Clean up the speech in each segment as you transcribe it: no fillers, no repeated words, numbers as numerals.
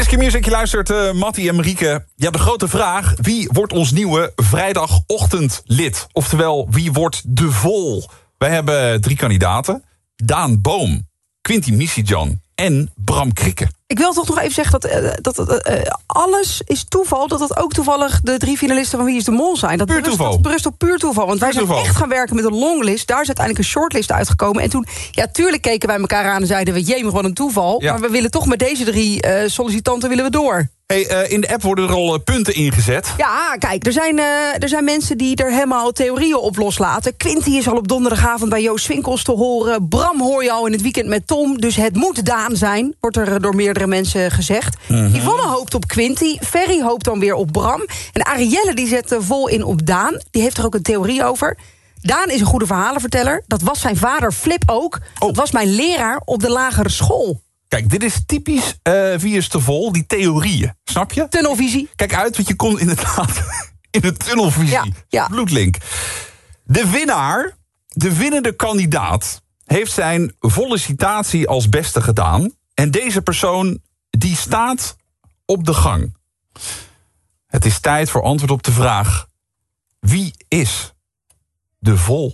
is Q-Music, je luistert Mattie en Marieke. Ja, de grote vraag, wie wordt ons nieuwe vrijdagochtendlid? Oftewel, wie wordt de Vol? Wij hebben 3 kandidaten. Daan Boom, Quinty Misijan en Bram Krikke. Ik wil toch nog even zeggen dat alles is toeval. Dat het ook toevallig de 3 finalisten van Wie is de Mol zijn. Dat berust op puur toeval. Want wij zijn echt gaan werken met een longlist. Daar is uiteindelijk een shortlist uitgekomen. En toen, ja, tuurlijk keken wij elkaar aan en zeiden we, jemig, wat een toeval. Ja. Maar we willen toch met deze 3 sollicitanten willen we door. Hey, in de app worden er al punten ingezet. Ja, kijk, er zijn mensen die er helemaal theorieën op loslaten. Quinty is al op donderdagavond bij Joost Swinkels te horen. Bram hoor je al in het weekend met Tom. Dus het moet Daan zijn, wordt er door meerdere mensen gezegd. Yvonne hoopt op Quinty. Ferry hoopt dan weer op Bram. En Arielle die zet vol in op Daan. Die heeft er ook een theorie over. Daan is een goede verhalenverteller. Dat was zijn vader Flip ook. Dat was mijn leraar op de lagere school. Kijk, dit is typisch Wie is de Vol, die theorieën. Snap je? Tunnelvisie. Kijk uit, want je komt inderdaad in de tunnelvisie. Ja. Bloedlink. De winnaar, de winnende kandidaat, heeft zijn volle citatie als beste gedaan. En deze persoon, die staat op de gang. Het is tijd voor antwoord op de vraag: wie is de Vol?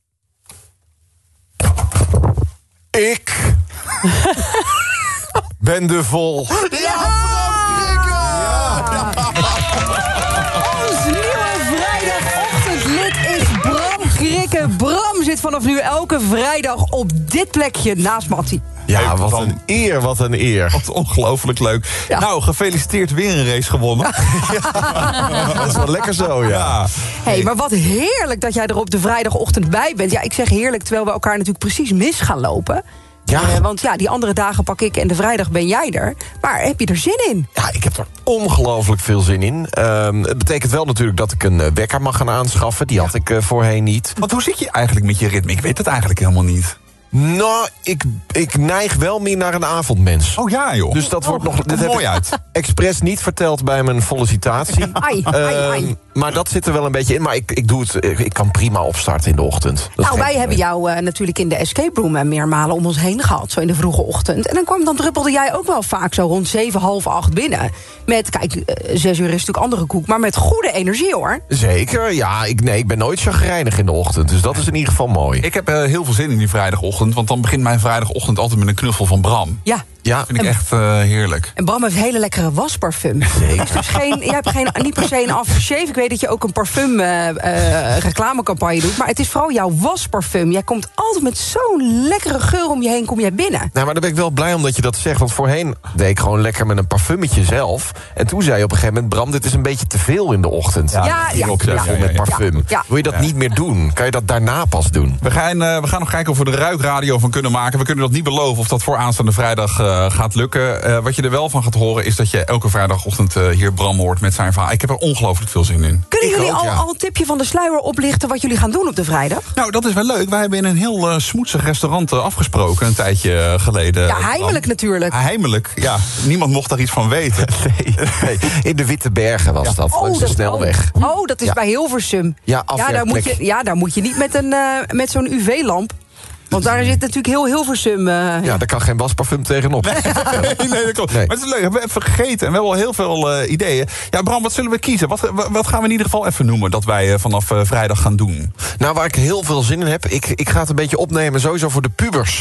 Ik ben de Vol. Ons nieuwe vrijdagochtendlid is Bram Krikke. Bram zit vanaf nu elke vrijdag op dit plekje naast Mattie. Ja, wat een eer, wat een eer. Wat ongelooflijk leuk. Ja. Nou, gefeliciteerd, weer een race gewonnen. Ja, dat is wel lekker zo, ja. Hey, maar wat heerlijk dat jij er op de vrijdagochtend bij bent. Ja, ik zeg heerlijk, terwijl we elkaar natuurlijk precies mis gaan lopen. Ja. Want ja, die andere dagen pak ik en de vrijdag ben jij er. Maar heb je er zin in? Ja, ik heb er ongelooflijk veel zin in. Het betekent wel natuurlijk dat ik een wekker mag gaan aanschaffen. Die had ik voorheen niet. Want hoe zit je eigenlijk met je ritme? Ik weet het eigenlijk helemaal niet. Nou, ik neig wel meer naar een avondmens. Oh ja, joh. Dus dat wordt nog. Dit mooi heb uit. Expres niet verteld bij mijn sollicitatie. Ai. Maar dat zit er wel een beetje in. Maar ik doe het. Ik kan prima opstarten in de ochtend. Wij hebben jou natuurlijk in de escape room meermalen om ons heen gehad. Zo in de vroege ochtend. En dan druppelde jij ook wel vaak zo rond 7, half 8 binnen. Met, kijk, 6 uur is natuurlijk andere koek. Maar met goede energie, hoor. Zeker, ja. Ik ben nooit chagrijnig in de ochtend. Dus dat is in ieder geval mooi. Ik heb heel veel zin in die vrijdagochtend. Want dan begint mijn vrijdagochtend altijd met een knuffel van Bram. Ja. Ja, vind ik echt heerlijk. En Bram heeft hele lekkere wasparfum. Zeker. Dus jij hebt niet per se een aftershave. Ik weet dat je ook een parfum reclamecampagne doet. Maar het is vooral jouw wasparfum. Jij komt altijd met zo'n lekkere geur om je heen, kom jij binnen. Nou, maar daar ben ik wel blij om dat je dat zegt. Want voorheen deed ik gewoon lekker met een parfummetje zelf. En toen zei je op een gegeven moment: Bram, dit is een beetje te veel in de ochtend. Met parfum. Ja. Wil je dat niet meer doen? Kan je dat daarna pas doen? We gaan nog kijken of we er ruikradio van kunnen maken. We kunnen dat niet beloven of dat voor aanstaande vrijdag gaat lukken. Wat je er wel van gaat horen is dat je elke vrijdagochtend hier Bram hoort met zijn verhaal. Ik heb er ongelooflijk veel zin in. Kunnen jullie al een tipje van de sluier oplichten wat jullie gaan doen op de vrijdag? Nou, dat is wel leuk. Wij hebben in een heel smoetsig restaurant afgesproken een tijdje geleden. Ja, heimelijk natuurlijk. Heimelijk, ja. Niemand mocht daar iets van weten. Nee. In de Witte Bergen was dat, langs de snelweg. Dat is bij Hilversum. Ja, daar moet je niet met zo'n UV-lamp. Want daar zit natuurlijk heel Hilversum. Ja, daar kan geen wasparfum tegenop. Nee, dat klopt. Maar het is leuk, we hebben even gegeten en we hebben al heel veel ideeën. Ja, Bram, wat zullen we kiezen? Wat gaan we in ieder geval even noemen dat wij vanaf vrijdag gaan doen? Nou, waar ik heel veel zin in heb, ik ga het een beetje opnemen sowieso voor de pubers.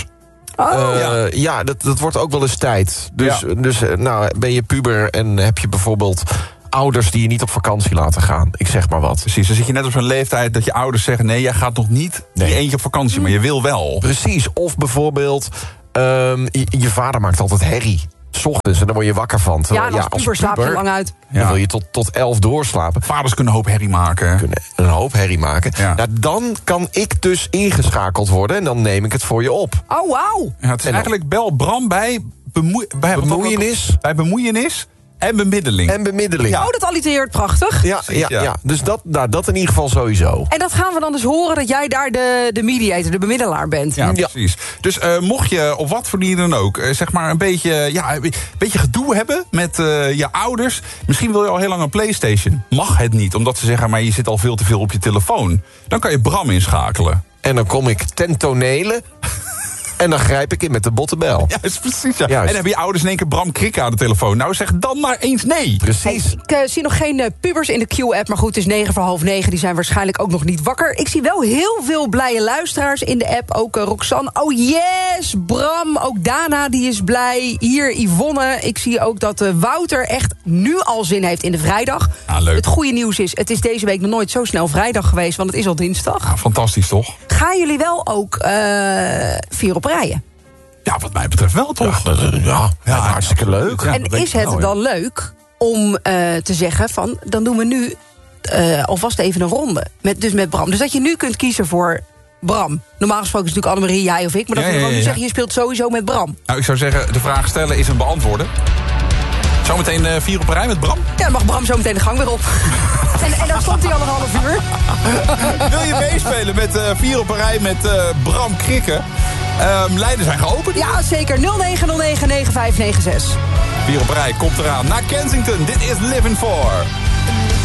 Ja, dat wordt ook wel eens tijd. Dus ben je puber en heb je bijvoorbeeld ouders die je niet op vakantie laten gaan. Ik zeg maar wat. Precies, dan zit je net op zo'n leeftijd dat je ouders zeggen: nee, jij gaat nog niet eentje op vakantie, maar je wil wel. Precies, of bijvoorbeeld je vader maakt altijd herrie. 's Ochtends en dan word je wakker van. Als puber slaap je lang uit. Dan wil je tot 11 doorslapen. Vaders kunnen een hoop herrie maken. Ja. Nou, dan kan ik dus ingeschakeld worden en dan neem ik het voor je op. Oh, wauw. Ja, het is eigenlijk bel Bram bij bemoeienis. Bij bemoeienis. En bemiddeling. Ja. Oh, dat allitereert prachtig. Ja. Dus dat in ieder geval sowieso. En dat gaan we dan dus horen dat jij daar de mediator, de bemiddelaar bent. Ja, precies. Dus mocht je op wat voor manier dan ook zeg maar een beetje gedoe hebben met je ouders. Misschien wil je al heel lang een PlayStation. Mag het niet, omdat ze zeggen: maar je zit al veel te veel op je telefoon. Dan kan je Bram inschakelen. En dan kom ik ten tonele En dan grijp ik in met de bottebel. Ja, dat is precies. Ja. Juist. En dan hebben je ouders in één keer Bram Krikke aan de telefoon. Nou, zeg dan maar eens nee. Precies. Ik zie nog geen pubers in de Q-app, maar goed, het is 9:45. Die zijn waarschijnlijk ook nog niet wakker. Ik zie wel heel veel blije luisteraars in de app. Ook Roxanne. Oh yes, Bram. Ook Dana, die is blij. Hier Yvonne. Ik zie ook dat Wouter echt nu al zin heeft in de vrijdag. Ah, leuk. Het goede nieuws is, het is deze week nog nooit zo snel vrijdag geweest, want het is al dinsdag. Ah, fantastisch, toch? Gaan jullie wel ook 4 op rijen? Ja, wat mij betreft wel, toch? Hartstikke leuk. Ja, En dat denk is ik het wel, dan leuk om te zeggen van, dan doen we nu alvast even een ronde. Met Bram. Dus dat je nu kunt kiezen voor Bram. Normaal gesproken is het natuurlijk Annemarie, jij of ik. Maar dat we gewoon nu zeggen, je speelt sowieso met Bram. Nou, ik zou zeggen, de vraag stellen is een beantwoorden. Zometeen 4 op een rij met Bram. Ja, dan mag Bram zo meteen de gang weer op. en dan stond hij al een half uur. Wil je meespelen met 4 op een rij met Bram Krikke? Lijnen zijn geopend. Ja, zeker. 0909-9596. 4 op een rij komt eraan naar Kensington. Dit is Living For.